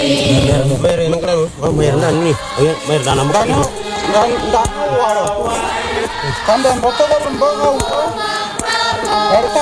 Bayar yang kan, bayar nih, bayar tanam kan? Enggak keluar. Kandang foto kan bangau. RK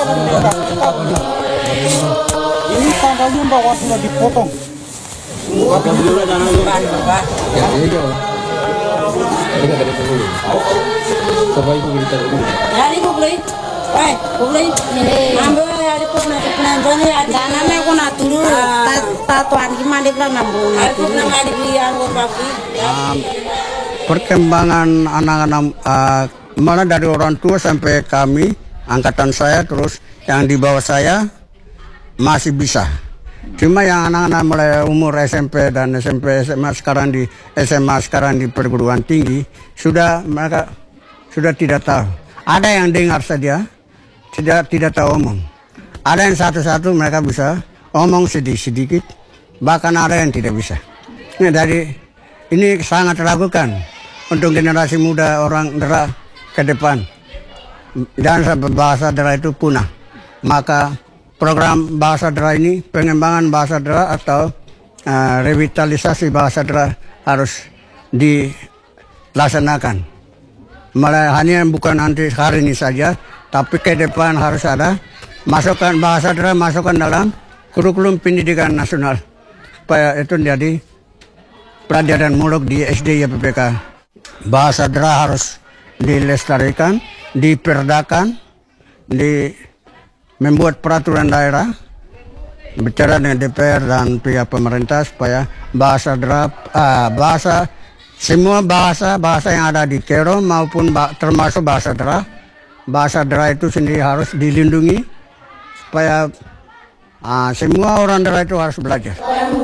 ini tanggalnya bawah sudah dipotong. Apa dulu tanam itu? Ya, ini jo. Ini ada dulu. Coba ibu kita dulu. Hari bubulai, bubulai. Ambil hari penanjani hari. Tanamnya aku nak dulu. Tatuan gimana dia bilang nambung. Aku nama hari yang berbagai. Perkembangan anak-anak mana dari orang tua sampai kami angkatan saya terus yang di bawah saya masih bisa. Cuma yang anak-anak mulai umur SMP dan SMP SMA sekarang di SMA sekarang di perguruan tinggi mereka sudah tidak tahu. Ada yang dengar saja, tidak tahu omong. Ada yang satu-satu mereka bisa omong sedikit, bahkan ada yang tidak bisa. Ini sangat ragukan untuk generasi muda orang Dera ke depan. Jangan sampai bahasa Dera itu punah. Maka program bahasa Dera ini, pengembangan bahasa Dera atau revitalisasi bahasa Dera harus dilaksanakan. Malah hanya bukan nanti hari ini saja, tapi ke depan harus ada masukkan bahasa Dera masukkan dalam kurikulum pendidikan nasional supaya itu menjadi pelajaran muluk di SD YPPK. Bahasa Dera harus dilestarikan, diperdakan, membuat peraturan daerah, bicara dengan DPR dan pihak pemerintah supaya bahasa Dera, semua bahasa yang ada di Kero maupun termasuk bahasa Dera itu sendiri harus dilindungi supaya semua orang Dera itu harus belajar.